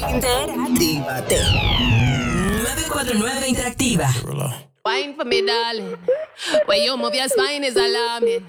Interactívate. 949 Interactiva. Wine for me, darling. When you move your spine is alarming.